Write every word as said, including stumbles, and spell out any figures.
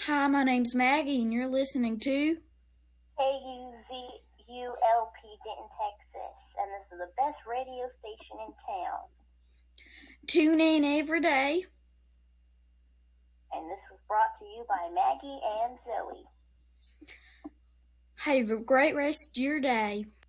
Hi, my name's Maggie, and you're listening to K U Z U L P Denton, Texas, and this is the best radio station in town. Tune In Every Day. And this was brought to you by Maggie and Zoe. Have a great rest of your day.